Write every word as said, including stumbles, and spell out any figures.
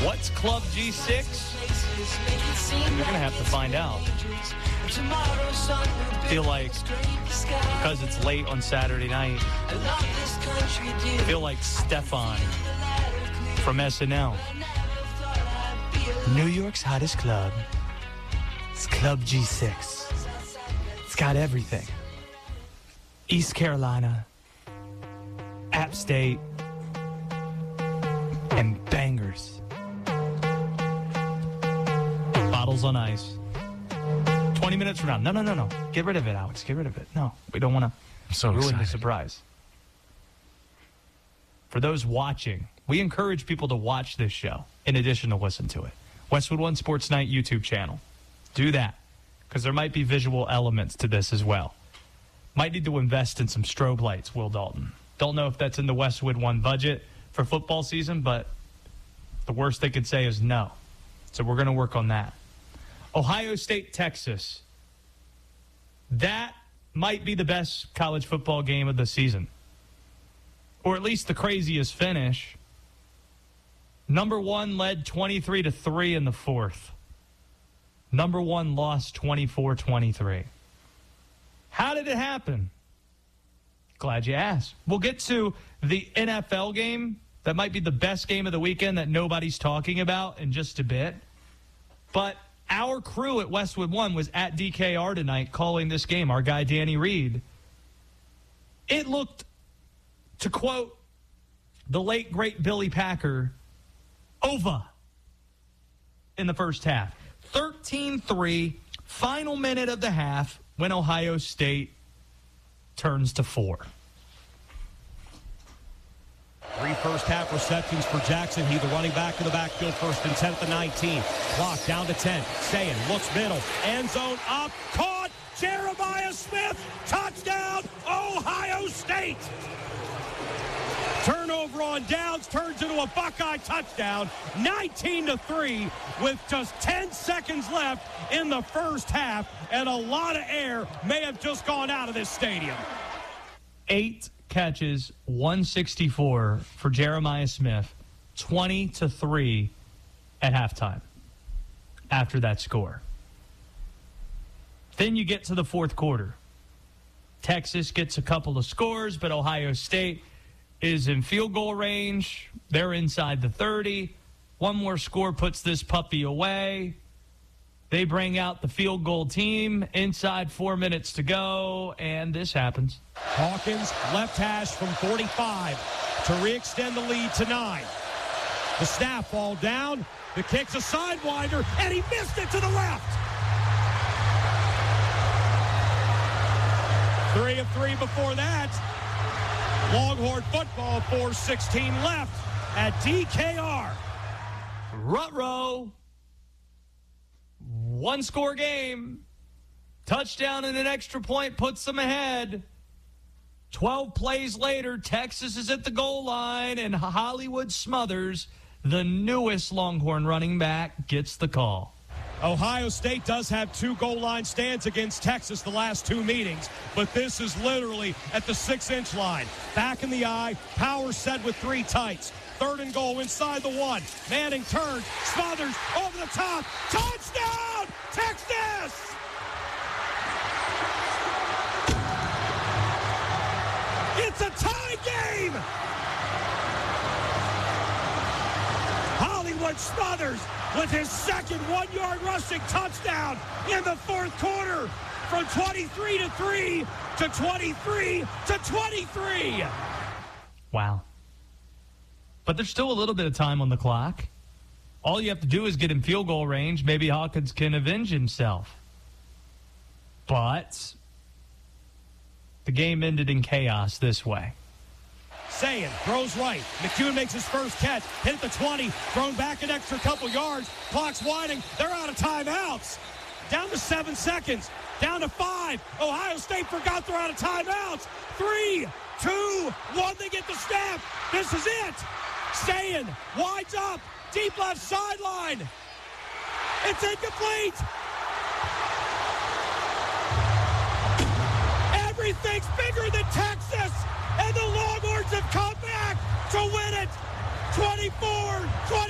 What's Club G six? You're going to have to find out. I feel like because it's late on Saturday night, I feel like Stefan from S N L. New York's hottest club. It's Club G six. It's got everything. East Carolina, App State, and bangers. Bottles on ice. twenty minutes from now. No, no, no, no. Get rid of it, Alex. Get rid of it. No, we don't want to so ruin excited. the surprise. For those watching, we encourage people to watch this show in addition to listen to it. Westwood One Sports Night YouTube channel. Do that, because there might be visual elements to this as well. Might need to invest in some strobe lights, Will Dalton. Don't know if that's in the Westwood One budget for football season, but the worst they could say is no. So we're going to work on that. Ohio State, Texas. That might be the best college football game of the season. Or at least the craziest finish. Number one led twenty-three to three in the fourth. Number one lost twenty-four twenty-three. How did it happen? Glad you asked. We'll get to the N F L game. That might be the best game of the weekend that nobody's talking about in just a bit. But our crew at Westwood One was at D K R tonight calling this game. Our guy, Danny Reed. It looked, to quote the late, great Billy Packer, over in the first half. thirteen three, final minute of the half when Ohio State turns to four. Three first-half receptions for Jackson. He, the running back in the backfield, first and ten at the nineteen. Clock down to ten. Sayin looks middle. End zone up. Caught. Jeremiah Smith. Touchdown, Ohio State. Turnover on downs turns into a Buckeye touchdown. nineteen to three with just ten seconds left in the first half. And a lot of air may have just gone out of this stadium. Eight catches, one sixty-four for Jeremiah Smith, twenty to three at halftime after that score. Then you get to the fourth quarter. Texas gets a couple of scores, but Ohio State is in field goal range. They're inside the thirty. One more score puts this puppy away. They bring out the field goal team. Inside four minutes to go, and this happens. Hawkins, left hash from forty-five to re-extend the lead to nine. The snap fall down. The kick's a sidewinder, and he missed it to the left. Three of three before that. Longhorn football, four sixteen left at D K R. Ruh-roh. One score game. Touchdown and an extra point puts them ahead. twelve plays later, Texas is at the goal line, and Hollywood Smothers, the newest Longhorn running back, gets the call. Ohio State does have two goal line stands against Texas the last two meetings, but this is literally at the six-inch line. Back in the eye, power set with three tights. Third and goal inside the one. Manning turns, Smothers over the top. Touchdown, Texas! It's a tie game! Hollywood Smothers with his second one-yard rushing touchdown in the fourth quarter, from twenty-three to three to twenty-three to twenty-three. Wow. But there's still a little bit of time on the clock. All you have to do is get in field goal range. Maybe Hawkins can avenge himself. But the game ended in chaos this way. Sayin throws right. McCune makes his first catch. Hit at the twenty. Thrown back an extra couple yards. Clock's winding. They're out of timeouts. Down to seven seconds. Down to five. Ohio State forgot they're out of timeouts. Three, two, one. They get the snap. This is it. Sayin winds up. Deep left sideline. It's incomplete. Everything's bigger than Texas. And the Longhorns have come back to win it. twenty-four twenty.